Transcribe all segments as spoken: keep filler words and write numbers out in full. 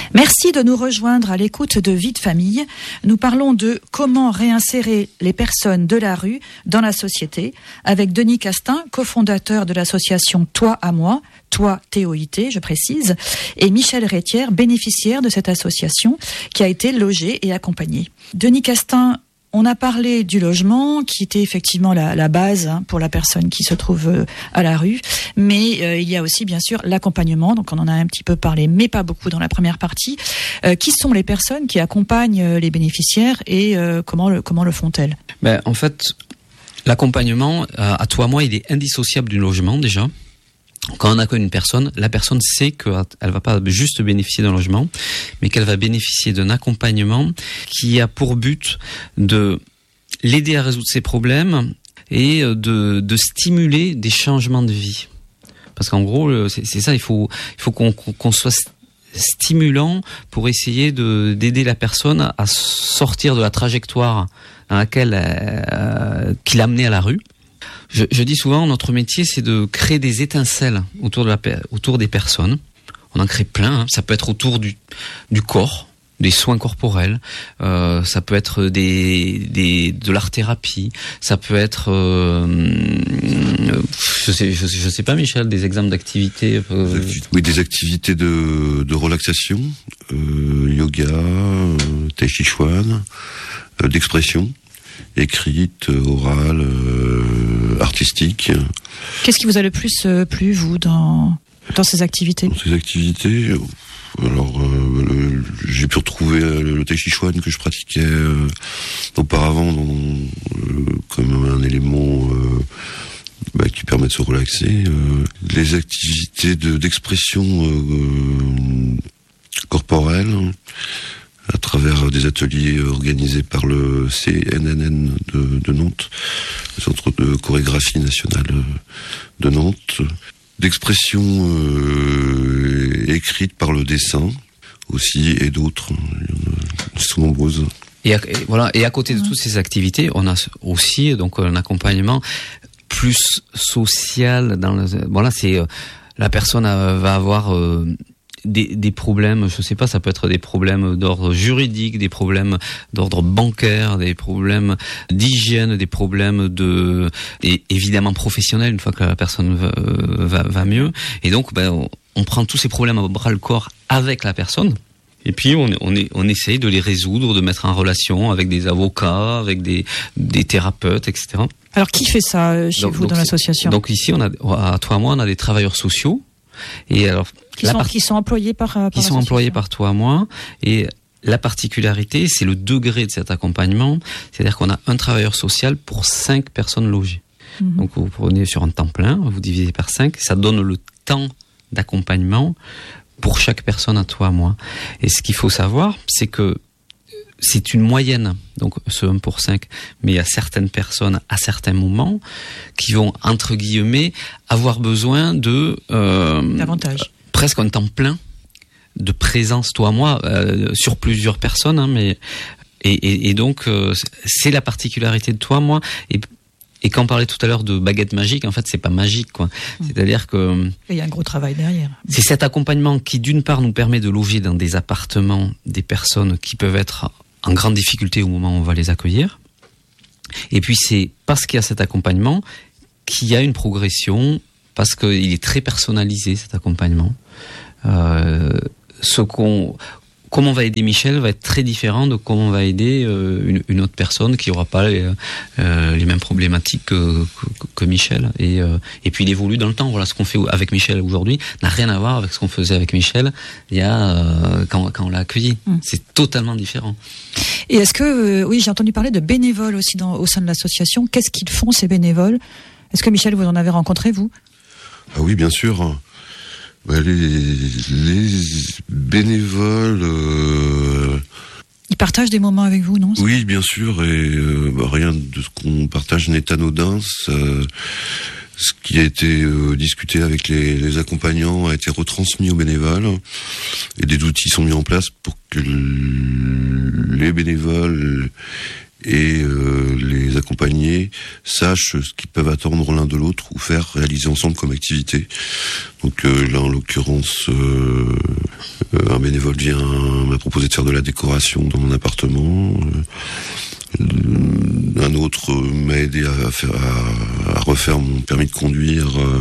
Merci de nous rejoindre à l'écoute de Vie de famille. Nous parlons de comment réinsérer les personnes de la rue dans la société avec Denis Castin, cofondateur de l'association Toi à moi, Toi T O I T, je précise, et Michel Rétière, bénéficiaire de cette association qui a été logée et accompagnée. Denis Castin, on a parlé du logement, qui était effectivement la, la base hein, pour la personne qui se trouve euh, à la rue, mais euh, il y a aussi bien sûr l'accompagnement, donc on en a un petit peu parlé, mais pas beaucoup dans la première partie. Euh, qui sont les personnes qui accompagnent euh, les bénéficiaires et euh, comment, le, comment le font-elles ? Ben, en fait, l'accompagnement, euh, à toi, moi, il est indissociable du logement déjà. Quand on accueille une personne, la personne sait qu'elle ne va pas juste bénéficier d'un logement, mais qu'elle va bénéficier d'un accompagnement qui a pour but de l'aider à résoudre ses problèmes et de, de stimuler des changements de vie. Parce qu'en gros, c'est, c'est ça, il faut, il faut qu'on, qu'on soit stimulant pour essayer de, d'aider la personne à sortir de la trajectoire dans laquelle euh, qui l'a amené à la rue. Je, je dis souvent, notre métier, c'est de créer des étincelles autour de la, autour des personnes. On en crée plein. Hein. Ça peut être autour du, du corps, des soins corporels. Euh, ça peut être des, des, de l'art-thérapie. Ça peut être, euh, je sais, je sais, je sais pas, Michel, des exemples d'activités. Euh... Oui, des activités de, de relaxation, euh, yoga, euh, tai chi chuan, euh, d'expression. Écrite, orale, euh, artistique. Qu'est-ce qui vous a le plus euh, plu, vous, dans, dans ces activités ? Dans ces activités, alors euh, le, j'ai pu retrouver le, le tai chi chuan que je pratiquais euh, auparavant dans, euh, comme un élément euh, bah, qui permet de se relaxer. Euh, les activités de, d'expression euh, corporelle, à travers des ateliers organisés par le C N N N de, de Nantes, le Centre de chorégraphie nationale de Nantes, d'expression euh, écrite par le dessin aussi, et d'autres, elles sont nombreuses. Et, à, et voilà. Et à côté de toutes ces activités, on a aussi donc un accompagnement plus social. Dans le, voilà, c'est euh, la personne a, va avoir euh, Des, des problèmes, je sais pas, ça peut être des problèmes d'ordre juridique, des problèmes d'ordre bancaire, des problèmes d'hygiène, des problèmes de, et évidemment professionnels une fois que la personne va, va, va mieux. Et donc, ben, on, on prend tous ces problèmes à bras le corps avec la personne. Et puis on, on, est, on essaye de les résoudre, de mettre en relation avec des avocats, avec des, des thérapeutes, et cetera. Alors qui fait ça chez donc, vous donc dans l'association ? Donc ici, on a, à toi et moi, on a des travailleurs sociaux. Et alors, qui, sont, part... qui sont employés par, par qui sont employés par toi, moi, et la particularité, c'est le degré de cet accompagnement, c'est-à-dire qu'on a un travailleur social pour cinq personnes logées. Mmh. Donc vous prenez sur un temps plein, vous divisez par cinq, ça donne le temps d'accompagnement pour chaque personne à toi, moi. Et ce qu'il faut savoir, c'est que c'est une moyenne, donc ce un pour cinq, mais il y a certaines personnes à certains moments qui vont, entre guillemets, avoir besoin de euh, davantage, presque un temps plein de présence, toi, moi, euh, sur plusieurs personnes, hein, mais et, et, et donc euh, c'est la particularité de toi, moi, et Et quand on parlait tout à l'heure de baguette magique, en fait, c'est pas magique, quoi. Mmh. C'est-à-dire que il y a un gros travail derrière. C'est cet accompagnement qui, d'une part, nous permet de loger dans des appartements des personnes qui peuvent être en grande difficulté au moment où on va les accueillir. Et puis, c'est parce qu'il y a cet accompagnement qu'il y a une progression, parce qu'il est très personnalisé, cet accompagnement. Euh, ce qu'on Comment on va aider Michel va être très différent de comment on va aider euh, une, une autre personne qui n'aura pas les, euh, les mêmes problématiques que, que, que Michel. Et, euh, et puis il évolue dans le temps. Voilà, ce qu'on fait avec Michel aujourd'hui n'a rien à voir avec ce qu'on faisait avec Michel il y a euh, quand, quand on l'a accueilli. Mmh. C'est totalement différent. Et est-ce que, euh, oui, j'ai entendu parler de bénévoles aussi dans, au sein de l'association. Qu'est-ce qu'ils font ces bénévoles ? Est-ce que Michel, vous en avez rencontré, vous ? Ah oui, bien sûr. Bah, les, les bénévoles... Euh... Ils partagent des moments avec vous, non ? Oui, bien sûr, et euh, bah, rien de ce qu'on partage n'est anodin. Ça, ce qui a été euh, discuté avec les, les accompagnants a été retransmis aux bénévoles, et des outils sont mis en place pour que les bénévoles et euh, les accompagnés sachent ce qu'ils peuvent attendre l'un de l'autre ou faire réaliser ensemble comme activité. Donc euh, là, en l'occurrence, euh, un bénévole vient, m'a proposé de faire de la décoration dans mon appartement. Euh, un autre m'a aidé à, faire, à, à refaire mon permis de conduire euh,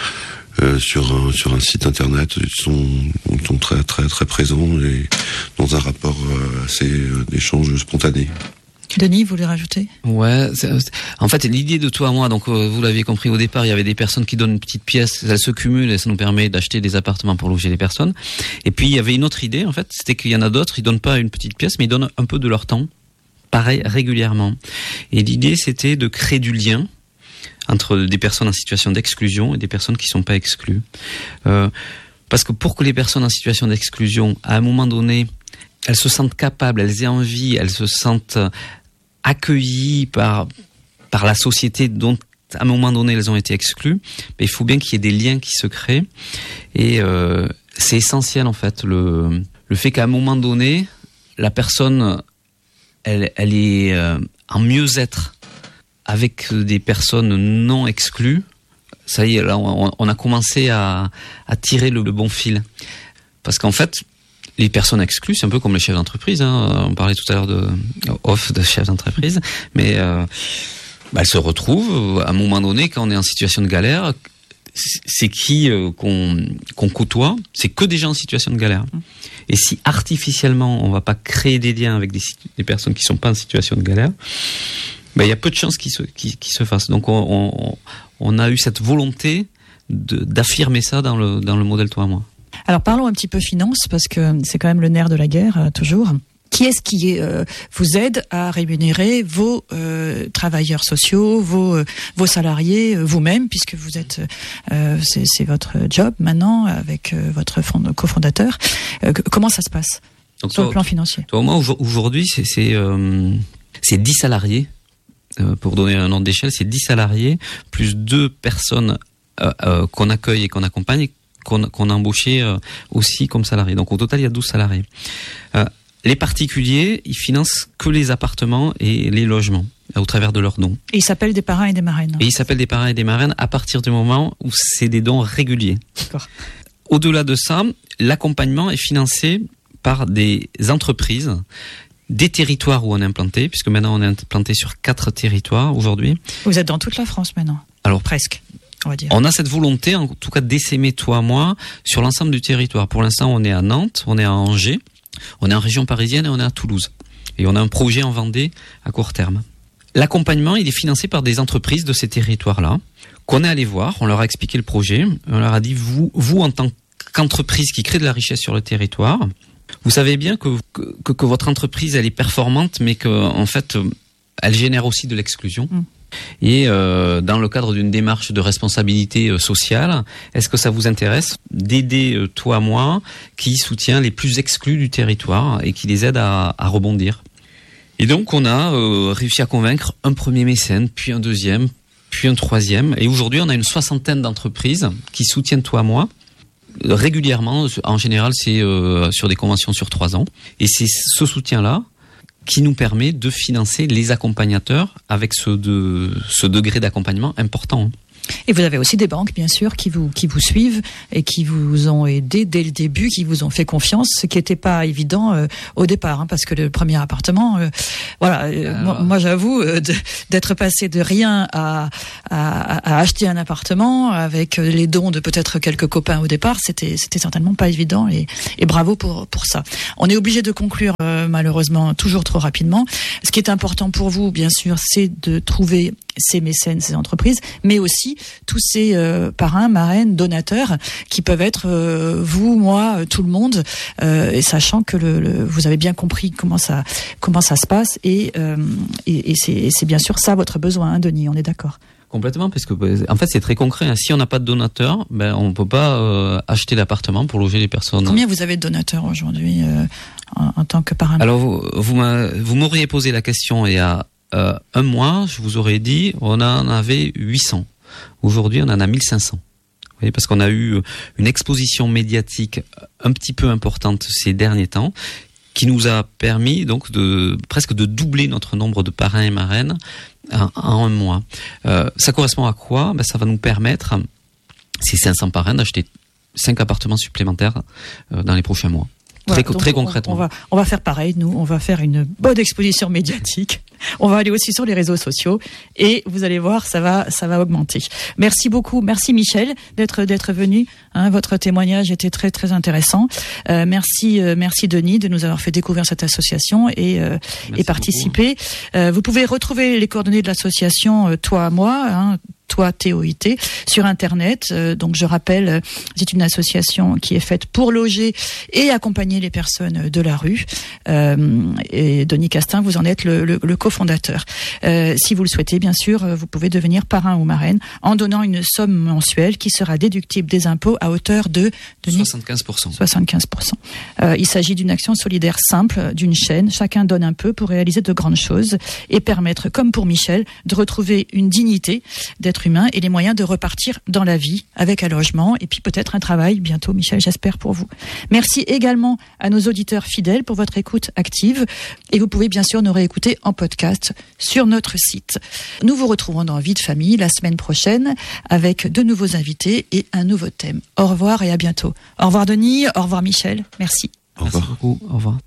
euh, sur, un, sur un site internet. Ils sont, ils sont très, très, très présents et dans un rapport euh, assez euh, d'échange spontané. Denis, vous voulez rajouter ? Ouais, c'est, c'est, en fait, l'idée de toi à moi, donc euh, vous l'avez compris au départ, il y avait des personnes qui donnent une petite pièce, elles se cumulent et ça nous permet d'acheter des appartements pour loger les personnes. Et puis il y avait une autre idée, en fait, c'était qu'il y en a d'autres, ils donnent pas une petite pièce, mais ils donnent un peu de leur temps, pareil, régulièrement. Et l'idée, c'était de créer du lien entre des personnes en situation d'exclusion et des personnes qui sont pas exclues. Euh, parce que pour que les personnes en situation d'exclusion, à un moment donné, elles se sentent capables, elles aient envie, elles se sentent accueillies par, par la société dont à un moment donné elles ont été exclues, mais il faut bien qu'il y ait des liens qui se créent. Et euh, c'est essentiel en fait, le, le fait qu'à un moment donné, la personne, elle, elle est euh, en mieux-être avec des personnes non exclues. Ça y est, là on, on a commencé à, à tirer le, le bon fil. Parce qu'en fait, les personnes exclues, c'est un peu comme les chefs d'entreprise. Hein. On parlait tout à l'heure de off de chefs d'entreprise, mais euh, bah, elles se retrouvent à un moment donné quand on est en situation de galère. C'est qui euh, qu'on, qu'on côtoie ? C'est que des gens en situation de galère. Et si artificiellement on va pas créer des liens avec des, des personnes qui sont pas en situation de galère, bah, il y a peu de chances qu'ils se, qu'ils, qu'ils se fassent. Donc on, on, on a eu cette volonté de, d'affirmer ça dans le dans le modèle Toi à moi. Alors parlons un petit peu finance, parce que c'est quand même le nerf de la guerre, euh, toujours. Qui est-ce qui euh, vous aide à rémunérer vos euh, travailleurs sociaux, vos, euh, vos salariés, euh, vous-même, puisque vous êtes, euh, c'est, c'est votre job maintenant avec euh, votre fond, cofondateur. Euh, comment ça se passe Donc, sur toi, le plan financier ? Toi, moi, aujourd'hui, c'est, c'est, euh, c'est dix salariés. Euh, pour donner un ordre d'échelle, c'est dix salariés, plus deux personnes euh, euh, qu'on accueille et qu'on accompagne, qu'on, qu'on a embauché euh, aussi comme salariés. Donc au total, il y a douze salariés. Euh, les particuliers, ils financent que les appartements et les logements euh, au travers de leurs dons. Et ils s'appellent des parrains et des marraines. Et ils s'appellent des parrains et des marraines à partir du moment où c'est des dons réguliers. D'accord. Au-delà de ça, l'accompagnement est financé par des entreprises, des territoires où on est implanté, puisque maintenant on est implanté sur quatre territoires aujourd'hui. Vous êtes dans toute la France maintenant ? Alors presque. On, va dire. On a cette volonté, en tout cas, d'essaimer Toi à moi sur l'ensemble du territoire. Pour l'instant, on est à Nantes, on est à Angers, on est en région parisienne et on est à Toulouse. Et on a un projet en Vendée à court terme. L'accompagnement, il est financé par des entreprises de ces territoires-là, qu'on est allé voir, on leur a expliqué le projet, on leur a dit, vous, vous en tant qu'entreprise qui crée de la richesse sur le territoire, vous savez bien que, que, que votre entreprise, elle est performante, mais que, en fait, elle génère aussi de l'exclusion. Mmh. Et euh, dans le cadre d'une démarche de responsabilité euh, sociale, est-ce que ça vous intéresse d'aider euh, Toi à moi, qui soutient les plus exclus du territoire et qui les aide à, à rebondir ? Et donc on a euh, réussi à convaincre un premier mécène, puis un deuxième, puis un troisième. Et aujourd'hui on a une soixantaine d'entreprises qui soutiennent Toi à moi. Régulièrement, en général c'est euh, sur des conventions sur trois ans. Et c'est ce soutien-là qui nous permet de financer les accompagnateurs avec ce, de, ce degré d'accompagnement important. Et vous avez aussi des banques, bien sûr, qui vous, qui vous suivent et qui vous ont aidé dès le début, qui vous ont fait confiance, ce qui n'était pas évident euh, au départ, hein, parce que le premier appartement, euh, voilà, euh, moi, moi j'avoue, euh, de, d'être passé de rien à, à, à acheter un appartement avec les dons de peut-être quelques copains au départ, c'était, c'était certainement pas évident, et, et bravo pour, pour ça. On est obligé de conclure, euh, malheureusement, toujours trop rapidement. Ce qui est important pour vous, bien sûr, c'est de trouver ces mécènes, ces entreprises, mais aussi tous ces euh, parrains, marraines, donateurs qui peuvent être euh, vous, moi, tout le monde, euh, et sachant que le, le, vous avez bien compris comment ça comment ça se passe, et, euh, et, et, c'est, et c'est bien sûr ça votre besoin, hein, Denis, on est d'accord. Complètement, parce que en fait c'est très concret. Si on n'a pas de donateurs, ben on peut pas euh, acheter l'appartement pour loger les personnes. Combien vous avez de donateurs aujourd'hui euh, en, en tant que parrain ? Alors vous vous, m'a, vous m'auriez posé la question il y a Euh, un mois, je vous aurais dit, on en avait huit cents. Aujourd'hui, on en a mille cinq cents. Vous voyez, parce qu'on a eu une exposition médiatique un petit peu importante ces derniers temps, qui nous a permis donc de presque de doubler notre nombre de parrains et marraines en, en un mois. Euh, ça correspond à quoi ? Ben, ça va nous permettre, ces cinq cents parrains, d'acheter cinq appartements supplémentaires euh, dans les prochains mois. Très, Voilà, très on, concrètement. On va, on va faire pareil, nous, on va faire une bonne exposition médiatique. On va aller aussi sur les réseaux sociaux et vous allez voir, ça va, ça va augmenter. Merci beaucoup, merci Michel d'être d'être venu. Hein, votre témoignage était très très intéressant. Euh, merci, euh, merci Denis de nous avoir fait découvrir cette association et euh, et participer. Euh, vous pouvez retrouver les coordonnées de l'association euh, Toi à moi. Hein, Toi, T O I T, sur Internet. Euh, donc, je rappelle, euh, c'est une association qui est faite pour loger et accompagner les personnes de la rue. Euh, et Denis Castin, vous en êtes le, le, le cofondateur. Euh, si vous le souhaitez, bien sûr, vous pouvez devenir parrain ou marraine en donnant une somme mensuelle qui sera déductible des impôts à hauteur de... Denis, soixante-quinze pour cent. soixante-quinze pour cent. Euh, il s'agit d'une action solidaire simple, d'une chaîne. Chacun donne un peu pour réaliser de grandes choses et permettre, comme pour Michel, de retrouver une dignité, d'être humain et les moyens de repartir dans la vie avec un logement et puis peut-être un travail bientôt, Michel, j'espère pour vous. Merci également à nos auditeurs fidèles pour votre écoute active et vous pouvez bien sûr nous réécouter en podcast sur notre site. Nous vous retrouvons dans Vie de famille la semaine prochaine avec de nouveaux invités et un nouveau thème. Au revoir et à bientôt. Au revoir Denis, au revoir Michel, merci. Au revoir. Merci beaucoup, au revoir.